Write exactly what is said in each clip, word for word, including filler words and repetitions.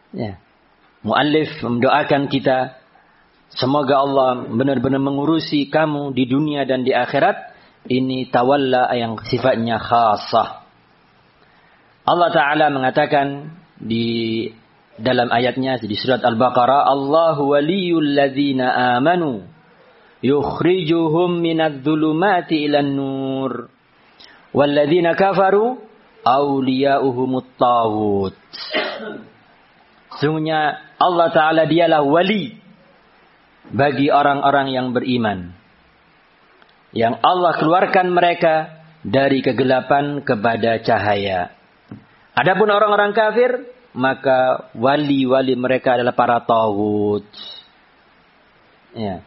Ya. Muallif mendoakan kita, semoga Allah benar-benar mengurusi kamu di dunia dan di akhirat. Ini tawalla yang sifatnya khasah. Allah Ta'ala mengatakan di dalam ayatnya di surat Al-Baqarah, Allahu waliyul ladzina amanu yukhrijuhum minadh dhulumati ilan nur walladzina kafaru awliya'uhumut taghut. Sungguhnya Allah Ta'ala dialah wali bagi orang-orang yang beriman, yang Allah keluarkan mereka dari kegelapan kepada cahaya. Adapun orang-orang kafir, maka wali-wali mereka adalah para taghut. Ya.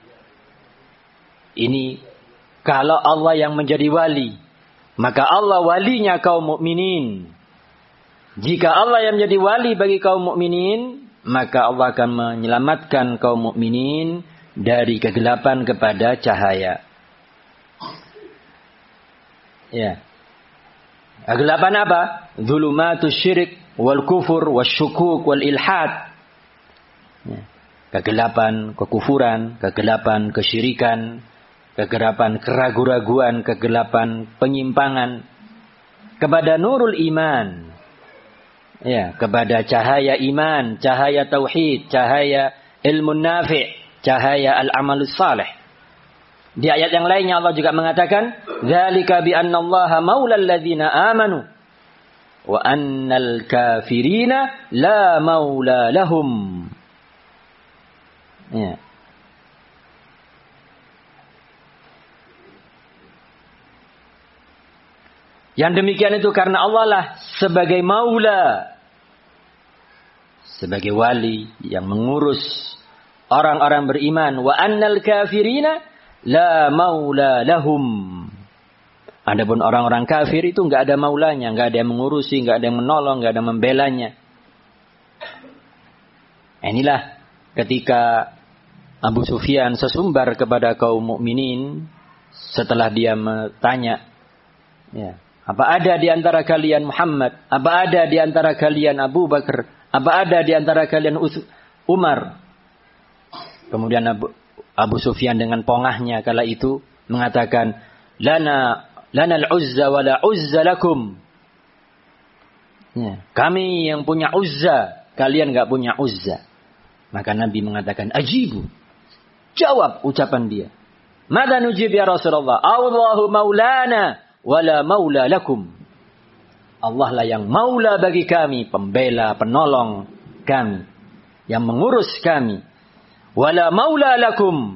Ini kalau Allah yang menjadi wali, maka Allah walinya kaum mukminin. Jika Allah yang menjadi wali bagi kaum mukminin, maka Allah akan menyelamatkan kaum mukminin dari kegelapan kepada cahaya. Ya. Kegelapan apa? Dzulumatus syirik wal kufur wasyukuk wal ilhad. Ya. Kegelapan kekufuran, kegelapan kesyirikan, kegelapan keraguan-raguan, kegelapan penyimpangan kepada nurul iman. Ya, kepada cahaya iman, cahaya tauhid, cahaya ilmu nafi', cahaya al-amalus salih. Di ayat yang lainnya Allah juga mengatakan, "Dzalika bi anna Allaha maulal ladzina amanu wa annal kafirina la maula lahum." Ya. Yang demikian itu karena Allah lah sebagai maula, sebagai wali yang mengurus orang-orang beriman. Wa annal kafirina la maula lahum. Adapun orang-orang kafir itu enggak ada maulanya, enggak ada yang mengurusi, enggak ada yang menolong, enggak ada yang membelanya. Inilah ketika Abu Sufyan sesumbar kepada kaum mukminin setelah dia bertanya, ya, apa ada di antara kalian Muhammad? Apa ada di antara kalian Abu Bakar? Apa ada di antara kalian Umar? Kemudian Abu, Abu Sufyan dengan pongahnya kala itu mengatakan, Lana lana al-uzza wa la uzza lakum. Ya, kami yang punya uzza, kalian enggak punya uzza. Maka Nabi mengatakan, ajibu. Jawab ucapan dia. Mada nujib ya Rasulullah? Allahu maulana wala maula lakum. Allah lah yang maula bagi kami, pembela, penolong kami, yang mengurus kami. Wala maula lakum.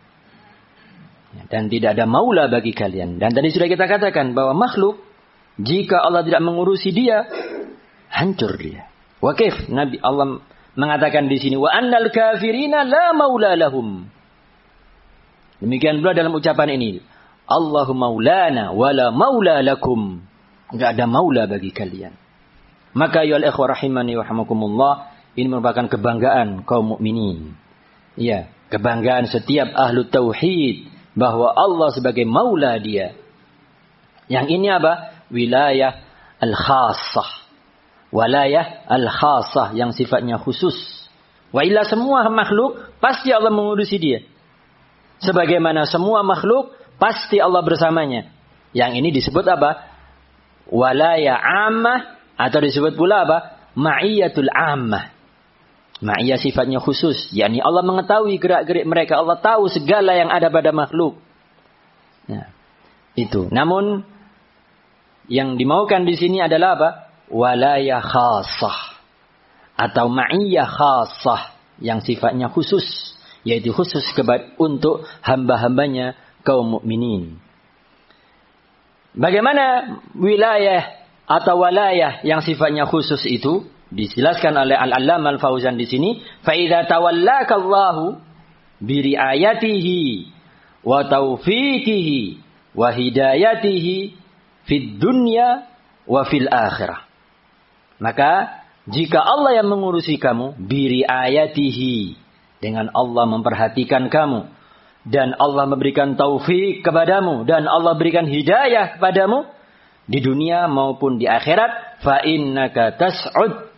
Dan tidak ada maula bagi kalian. Dan tadi sudah kita katakan bahwa makhluk, jika Allah tidak mengurusi dia, hancur dia. Wakif Nabi Allah mengatakan di sini, wa annal kafirina la maula lahum. Demikian pula dalam ucapan ini, Allahu maulana wala maula lakum. Enggak ada maula bagi kalian. Maka ya al-ikhwah rahimani wa rahmakumullah, ini merupakan kebanggaan kaum mukminin. Ya, kebanggaan setiap ahlu tauhid bahwa Allah sebagai maula dia. Yang ini apa? Wilayah al-khassah. Wilayah al-khassah yang sifatnya khusus. Wa illa semua makhluk pasti Allah mengurusi dia. Sebagaimana semua makhluk pasti Allah bersamanya. Yang ini disebut apa? Walaya ammah, atau disebut pula apa? Ma'iyatul ammah. Ma'iyah sifatnya khusus, yakni Allah mengetahui gerak-gerik mereka, Allah tahu segala yang ada pada makhluk. Nah, itu. Namun yang dimaukan di sini adalah apa? Walaya khassah atau ma'iyah khassah yang sifatnya khusus, yaitu khusus kepada untuk hamba-hambanya kaum mukminin. Bagaimana wilayah atau walayah yang sifatnya khusus itu dijelaskan oleh Al-Allamah Al-Fauzan di sini, fa idza tawallaka Allahu bi riayatihi wa taufiqihi wa hidayatihi fid dunya wa fil akhirah. Maka jika Allah yang mengurusi kamu bi riayatihi, dengan Allah memperhatikan kamu, dan Allah memberikan taufik kepadamu, dan Allah berikan hidayah kepadamu di dunia maupun di akhirat, fa innaka tas'ud